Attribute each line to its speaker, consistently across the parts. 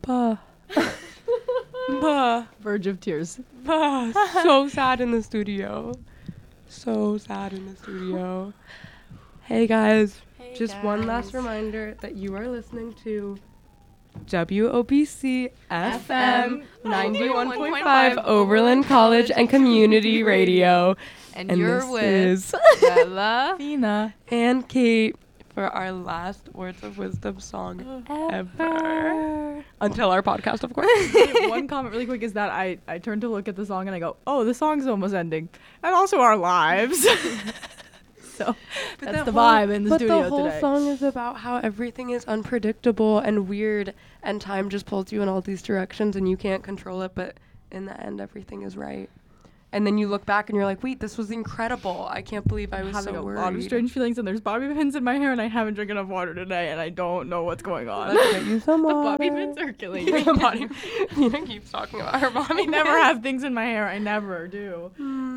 Speaker 1: Bah. Bah.
Speaker 2: Verge of tears.
Speaker 1: Bah. So sad in the studio. So sad in the studio. Hey guys, just one last reminder that you are listening to WOBC FM 91.5 Oberlin College and Community Radio.
Speaker 3: And you're
Speaker 1: this
Speaker 3: with
Speaker 1: is
Speaker 3: Bella,
Speaker 2: Fina,
Speaker 1: and Kate for our last Words of Wisdom song ever. Until our podcast, of course.
Speaker 2: One comment really quick is that I turned to look at the song and I go, oh, the song's almost ending. And also our lives. So that's the vibe in the studio
Speaker 1: But the whole
Speaker 2: today.
Speaker 1: song is about how everything is unpredictable and weird and time just pulls you in all these directions and you can't control it, but in the end everything is right. And then you look back and you're like, wait, this was incredible. I can't believe I was
Speaker 2: having
Speaker 1: so
Speaker 2: a
Speaker 1: worried.
Speaker 2: lot of strange feelings, and there's bobby pins in my hair, and I haven't drank enough water today, and I don't know what's going on.
Speaker 1: Let's get you some
Speaker 2: The
Speaker 1: water.
Speaker 2: bobby pins are killing me.
Speaker 1: The bobby- Nina keeps talking about her bobby
Speaker 2: I never
Speaker 1: pins.
Speaker 2: have things in my hair. I never do.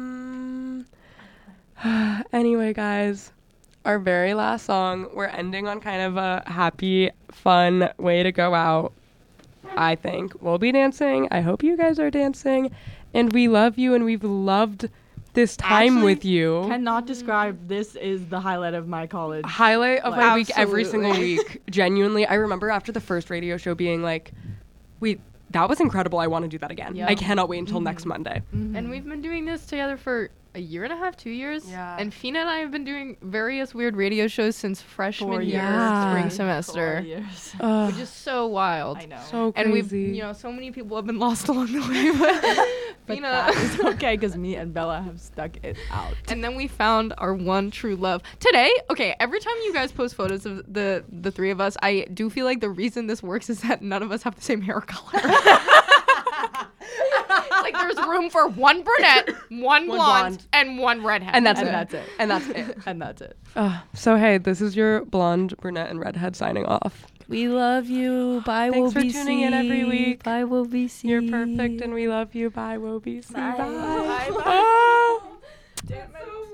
Speaker 1: Anyway, guys, our very last song, we're ending on kind of a happy, fun way to go out, I think. We'll be dancing. I hope you guys are dancing. And we love you, and we've loved this time
Speaker 2: Actually,
Speaker 1: with you.
Speaker 2: Cannot describe. This is the highlight of my college.
Speaker 1: Highlight of our week every single
Speaker 2: Absolutely.
Speaker 1: week. Genuinely, I remember after the first radio show being like, wait, that was incredible. I want to do that again.
Speaker 3: Yeah.
Speaker 1: I cannot wait until next Monday.
Speaker 3: and we've been doing this together for a year and a half, 2 years.
Speaker 1: Yeah.
Speaker 3: And Fina and I have been doing various weird radio shows since freshman
Speaker 2: 4
Speaker 3: year,
Speaker 2: years.
Speaker 3: spring
Speaker 2: 4
Speaker 3: semester,
Speaker 2: years.
Speaker 3: which is so wild.
Speaker 2: I know.
Speaker 1: So
Speaker 3: And
Speaker 1: crazy.
Speaker 3: we've, so many people have been lost along the way, but
Speaker 2: But
Speaker 3: Fina.
Speaker 2: that is okay because me and Bella have stuck it out.
Speaker 3: And then we found our one true love. Today, okay, every time you guys post photos of the three of us, I do feel like the reason this works is that none of us have the same hair color. Like there's room for one brunette, one blonde, and one redhead.
Speaker 1: And that's
Speaker 2: And
Speaker 1: it.
Speaker 2: that's it.
Speaker 1: And that's it.
Speaker 2: And that's it.
Speaker 1: So, hey, this is your blonde, brunette, and redhead signing off.
Speaker 4: We love you. Bye,
Speaker 1: Thanks for
Speaker 4: WOBC.
Speaker 1: tuning in every week.
Speaker 4: Bye, WOBC.
Speaker 1: You're perfect, and we love you. Bye, WOBC.
Speaker 4: Bye.
Speaker 1: Bye.
Speaker 2: Bye.
Speaker 1: Oh.
Speaker 2: Damn it.